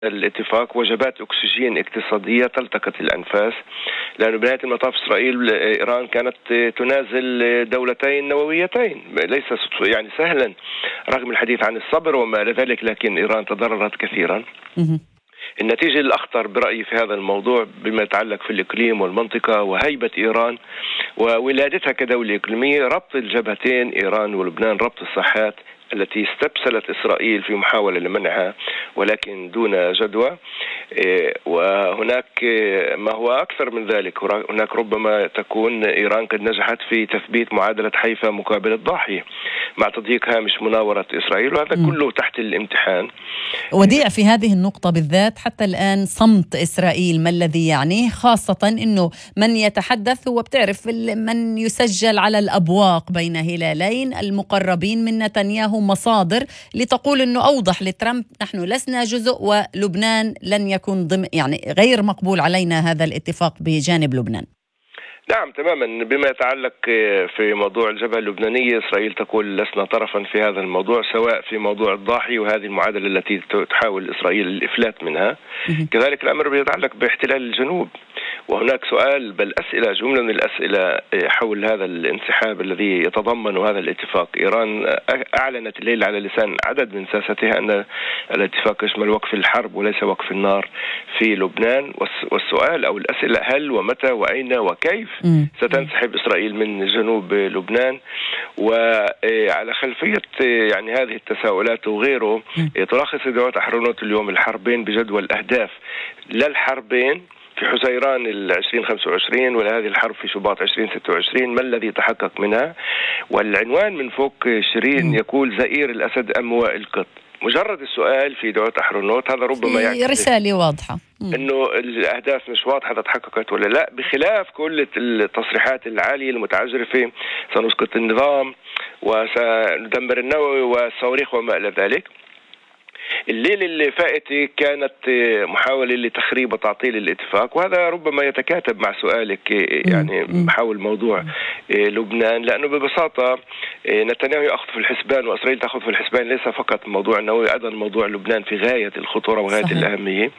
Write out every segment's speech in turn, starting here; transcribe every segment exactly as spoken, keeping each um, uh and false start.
الاتفاق وجبات أكسجين اقتصادية تلتقط الأنفاس، لأنه بنهاية المطاف إسرائيل إيران كانت تنازل دولتين نوويتين، ليس يعني سهلا رغم الحديث عن الصبر وما إلى ذلك، لكن إيران تضررت كثيرا. النتيجة الأخطر برأيي في هذا الموضوع بما يتعلق في الإقليم والمنطقة وهيبة إيران وولادتها كدولة إقليمية، ربط الجبهتين إيران ولبنان، ربط الساحات التي استبسلت إسرائيل في محاولة لمنعها ولكن دون جدوى. وهناك ما هو أكثر من ذلك، هناك ربما تكون إيران قد نجحت في تثبيت معادلة حيفا مقابل الضاحية مع تضييق هامش مناورة إسرائيل، وهذا م. كله تحت الامتحان. وديع في هذه النقطة بالذات حتى الآن صمت إسرائيل، ما الذي يعنيه؟ خاصة أنه من يتحدث هو بتعرف من يسجل على الأبواق بين هلالين المقربين من نتنياهو، مصادر لتقول أنه أوضح لترامب نحن لسنا جزء ولبنان لن يكون ضمن، يعني غير مقبول علينا هذا الاتفاق بجانب لبنان. نعم تماما. بما يتعلق في موضوع الجبهة اللبنانية، إسرائيل تقول لسنا طرفا في هذا الموضوع، سواء في موضوع الضاحي وهذه المعادلة التي تحاول إسرائيل الإفلات منها، كذلك الأمر يتعلق باحتلال الجنوب. وهناك سؤال بل أسئلة، جملة من الأسئلة حول هذا الانسحاب الذي يتضمن هذا الاتفاق. إيران أعلنت الليل على لسان عدد من ساستها أن الاتفاق يشمل وقف الحرب وليس وقف النار في لبنان. والسؤال أو الأسئلة هل ومتى وأين وكيف ستنسحب إسرائيل من جنوب لبنان؟ وعلى خلفية يعني هذه التساؤلات وغيره تلخص ادعاءات أحرنوت اليوم الحربين بجدول الأهداف، لا الحربين في حزيران العشرين خمسة وعشرين ولا هذه الحرب في شباط عشرين ستة وعشرين، ما الذي تحقق منها؟ والعنوان من فوق شيرين يقول زئير الأسد أم وائل القط. مجرد السؤال في دعوة أحرنوت هذا ربما يعني رسالة واضحة إنه الأهداف مش واضحة تحققت ولا لا، بخلاف كل التصريحات العالية المتعجرفة سنسقط النظام وسندمر النووي والصواريخ وما إلى ذلك. الليلة اللي فاتت كانت محاولة لتخريب وتعطيل الاتفاق، وهذا ربما يتكاتب مع سؤالك يعني حول موضوع لبنان، لأنه ببساطة نتنياهو يأخذ في الحسبان وإسرائيل تأخذ في الحسبان ليس فقط موضوع النووي، أيضا موضوع لبنان في غاية الخطورة وغاية صحيح. الأهمية.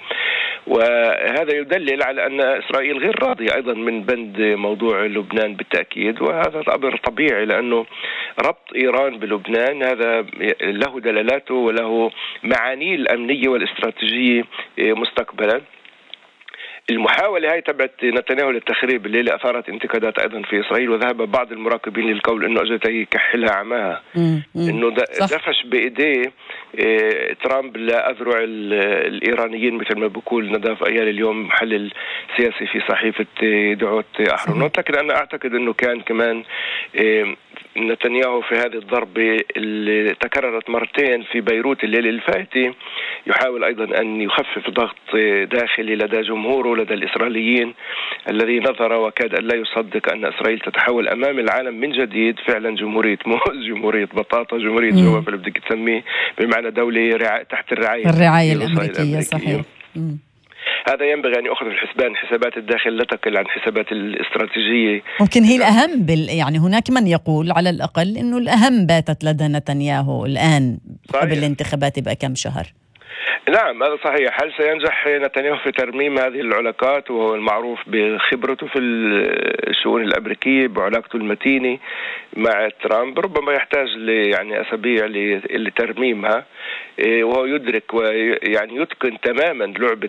وهذا يدلل على أن إسرائيل غير راضية أيضا من بند موضوع لبنان بالتأكيد، وهذا أمر طبيعي لأنه ربط إيران بلبنان هذا له دلالاته وله معانيه الأمنية والاستراتيجية مستقبلا. المحاولة هاي تبعت نتنياهو للتخريب الليلة أثارت انتقادات أيضا في إسرائيل، وذهب بعض المراقبين للقول إنه أجت يكحلها عماها، إنه دفش بإيديه إيه ترامب لأذرع الإيرانيين مثل ما بقول نداف أيال اليوم محلل سياسي في صحيفة دعوة أحرنوت. لكن أنا أعتقد إنه كان كمان إيه نتنياهو في هذه الضربة اللي تكررت مرتين في بيروت الليلة الفاتحة يحاول أيضا أن يخفف ضغط داخلي لدى جمهوره لدى الإسرائيليين الذي نظر وكاد أن لا يصدق أن إسرائيل تتحول أمام العالم من جديد فعلا جمهورية موز، جمهورية بطاطا، جمهورية جواب اللي بدك تسميه، بمعنى دولة رع... تحت الرعاية الرعاية الأمريكية. صحيح. مم. هذا ينبغي أن يأخذ في الحسبان. حسابات الداخل لا تقل عن حسابات الاستراتيجية، ممكن هي الأهم بال... يعني هناك من يقول على الأقل أنه الأهم باتت لدى نتنياهو الآن قبل الانتخابات بكم شهر. نعم هذا صحيح. هل سينجح نتنياهو في ترميم هذه العلاقات، وهو المعروف بخبرته في الشؤون الأمريكية بعلاقته المتينة مع ترامب؟ ربما يحتاج يعني أسابيع لترميمها، وهو يدرك ويعني يتقن تماما لعبة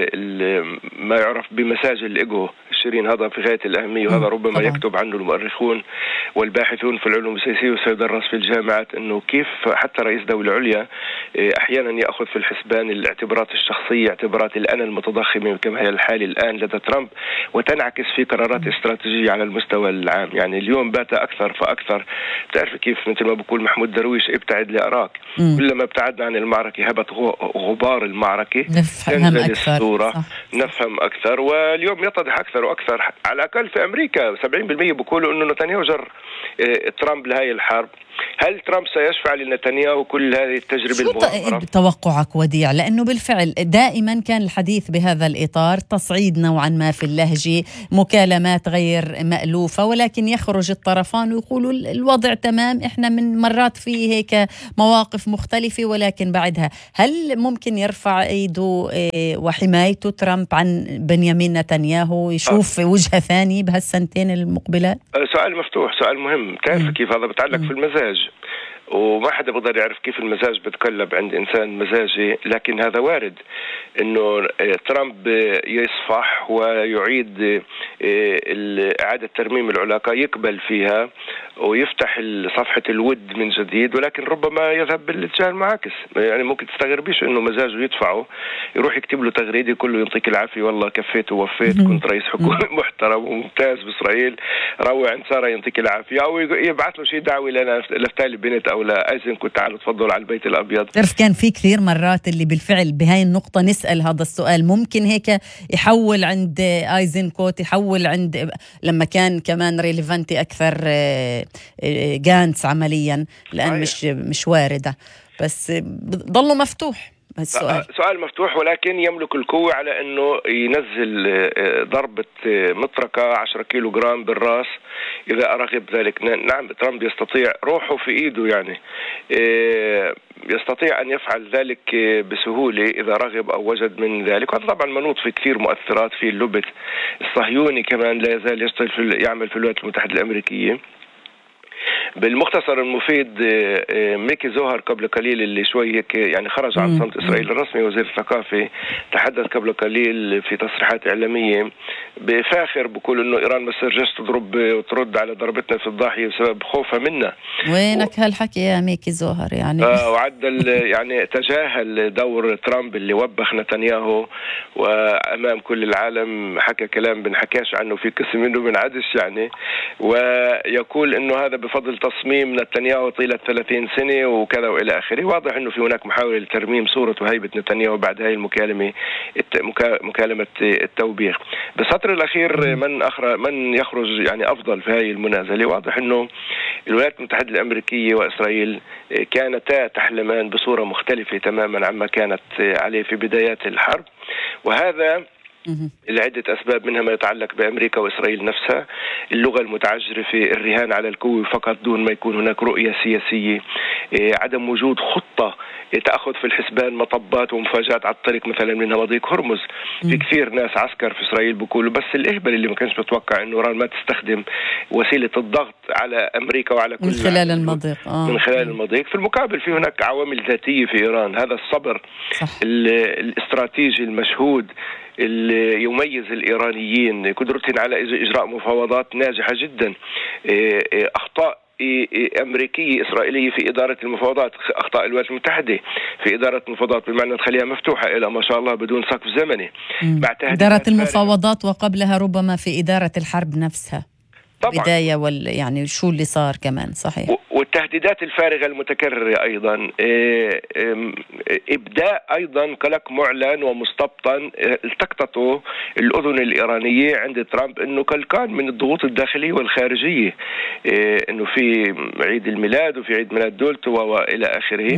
ما يعرف بمساج الإيجو شيرين، هذا في غاية الأهمية، وهذا ربما طبعا. يكتب عنه المؤرخون والباحثون في العلوم السياسية وسيدرس في الجامعات، أنه كيف حتى رئيس دولة عليا أحيانا يأخذ في الحسبان الاعتبارات الشخصية، اعتبارات الأنا المتضخمة كما هي الحال الآن لدى ترامب، وتنعكس في قرارات استراتيجية على المستوى العام. يعني اليوم بات أكثر فأكثر، تعرف كيف مثل ما بقول محمود درويش ابتعد لأراك، كلما ابتعدنا عن المعركة هبت غبار المعركة، نفهم أكثر الصورة نفهم أكثر. واليوم يتضح أكثر وأكثر، على الأقل في أمريكا سبعين بالمئة بيقولوا إنه نتنياهو جر ترامب لهاي الحرب، هل ترامب سيشفع لنتنياهو كل هذه التجربة المغامرة؟ شو توقعك وديع؟ لأنه بالفعل دائما كان الحديث بهذا الإطار، تصعيد نوعا ما في اللهجة، مكالمات غير مألوفة، ولكن يخرج الطرفان ويقولوا الوضع تمام، إحنا من مرات في هيك مواقف مختلفة ولكن بعدها. هل ممكن يرفع ايده وحمايته ترامب عن بنيامين نتنياهو، يشوف آه. وجهة ثانية بهالسنتين المقبلات؟ سؤال مفتوح، سؤال مهم. تعرف كيف هذا بتعلق م. في المزاج، وما حدا بقدر يعرف كيف المزاج بتقلب عند إنسان مزاجي، لكن هذا وارد إنه ترامب يصفح ويعيد إعادة ترميم العلاقة، يقبل فيها ويفتح صفحة الود من جديد، ولكن ربما يذهب بالاتجاه المعاكس. يعني ممكن تستغربيش إنه مزاجه يدفعه يروح يكتب له تغريدة كله يعطيك العافية والله كفيت ووفيت، كنت رئيس حكومة محترم وممتاز بإسرائيل، روع عن سارة يعطيك العافية، أو يبعث له شيء دعوي لنا لفتالي بنت أو لا أيزنكوت تعالوا تفضلوا على البيت الأبيض. تعرف كان في كثير مرات اللي بالفعل بهاي النقطة نسأل هذا السؤال، ممكن هيك يحول عند أيزنكوت، يحول عند لما كان كمان ريليفانتي أكثر جانتس عمليا، لأن مش مش واردة، بس ضله مفتوح السؤال. سؤال مفتوح، ولكن يملك القوة على أنه ينزل ضربة مطرقة عشرة كيلو جرام بالرأس إذا أرغب ذلك. نعم ترامب يستطيع، روحه في إيده، يعني يستطيع أن يفعل ذلك بسهولة إذا رغب أو وجد من ذلك. وهذا طبعا منوط في كثير مؤثرات، في اللبث الصهيوني كمان لا يزال يشتغل في يعمل في الولايات المتحدة الأمريكية. بالمختصر المفيد، ميكي زوهر قبل قليل اللي شوي هيك يعني خرج عن صمت إسرائيل الرسمي، وزير الثقافة، تحدث قبل قليل في تصريحات إعلامية بفاخر بقول إنه إيران ما استرجعت تضرب وترد على ضربتنا في الضاحية بسبب خوفها منا. وينك و... هالحكي يا ميكي زوهر يعني؟ آه وعدل يعني تجاهل دور ترامب اللي وبخ نتنياهو وأمام كل العالم حكى كلام بنحكاش عنه في قسم منه بنعدش يعني، ويقول إنه هذا بفضل تصميم نتنياهو طيلة ثلاثين سنة وكذا وإلى آخره. واضح إنه في هناك محاولة لترميم صورة وهيبة نتنياهو بعد هاي المكالمة مكالمة التوبيخ. بالسطر الأخير من أخرج من يخرج يعني أفضل في هاي المنازلة؟ واضح إنه الولايات المتحدة الأمريكية وإسرائيل كانتا تحلمان بصورة مختلفة تماما عما كانت عليه في بدايات الحرب، وهذا لعدة أسباب، منها ما يتعلق بأمريكا وإسرائيل نفسها، اللغة المتعجرفة، الرهان على القوة فقط دون ما يكون هناك رؤية سياسية، عدم وجود خطة تأخذ في الحسبان مطبات ومفاجآت على الطريق، مثلا منها مضيق هرمز. في كثير ناس عسكر في إسرائيل بيقولوا بس الإهبل اللي ما كانش بتوقع إنه إيران ما تستخدم وسيلة الضغط على أمريكا وعلى كل من خلال المضيق آه. من خلال المضيق. في المقابل في هناك عوامل ذاتية في إيران، هذا الصبر الاستراتيجي المشهود اللي يميز الإيرانيين، قدرتهم على إجراء مفاوضات ناجحة جدا، أخطاء أمريكية إسرائيلية في إدارة المفاوضات، أخطاء الولايات المتحدة في إدارة المفاوضات بمعنى تخليها مفتوحة إلى ما شاء الله بدون سقف زمني، مع إدارة المفاوضات وقبلها ربما في إدارة الحرب نفسها طبعا. بداية وال يعني شو اللي صار كمان صحيح، والتهديدات الفارغة المتكررة أيضا، إبداء أيضا قلق معلن ومستبطن التقطته الأذن الإيرانية عند ترامب أنه قلقان من الضغوط الداخلية والخارجية، أنه في عيد الميلاد وفي عيد ميلاد دولته وإلى آخره.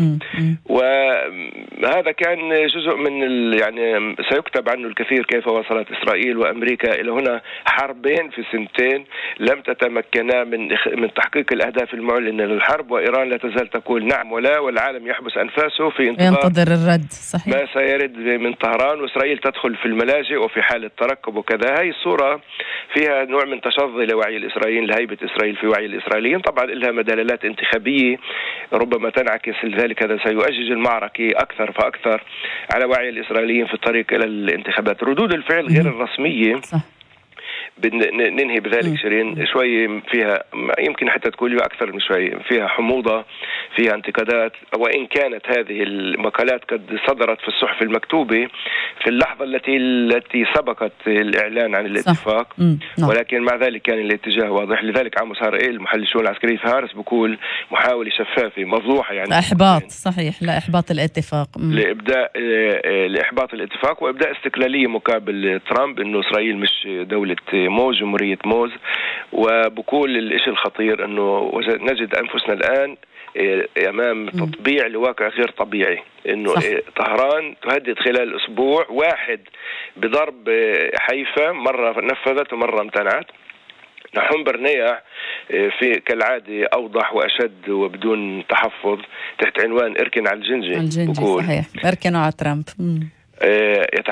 وهذا كان جزء من يعني سيكتب عنه الكثير، كيف وصلت إسرائيل وأمريكا إلى هنا حربين في سنتين لم تتمكنا من من تحقيق الأهداف المعلنة للحرب، وإيران لا تزال تقول نعم ولا، والعالم يحبس أنفاسه في انتظار ينتظر الرد صحيح ما سيرد من طهران، وإسرائيل تدخل في الملاجئ وفي حالة ترقب وكذا. هاي الصورة فيها نوع من تشظي لوعي الإسرائيليين، لهيبة إسرائيل في وعي الإسرائيليين. طبعا لها مدلولات انتخابية ربما تنعكس لذلك، هذا سيؤجج المعركة أكثر فأكثر على وعي الإسرائيليين في الطريق إلى الانتخابات. ردود الفعل غير الرسمية صح. ننهي بذلك شيرين شوي فيها يمكن حتى تقولي أكثر من شوي، فيها حموضة، فيها انتقادات، وإن كانت هذه المقالات قد صدرت في الصحف المكتوبة في اللحظة التي التي سبقت الإعلان عن الاتفاق، ولكن مع ذلك كان الاتجاه واضح. لذلك عاموس هارائيل محلل الشؤون العسكرية في هارس بقول محاولة شفافة مفضوحة، يعني إحباط صحيح لإحباط الاتفاق، م. لإبداء لإحباط الاتفاق وإبداء استقلالية مقابل ترامب، إنه إسرائيل مش دولة موز، جمهورية موز. وبقول الإشي الخطير إنه نجد أنفسنا الآن أمام تطبيع لواقع غير طبيعي، إنه صح. طهران تهدد خلال أسبوع واحد بضرب حيفا، مرة نفذت ومرة امتنعت. نحن برنيع في كالعادة أوضح وأشد وبدون تحفظ تحت عنوان اركن على الجنجي. الجنجي صحيح، اركنوا على ترامب.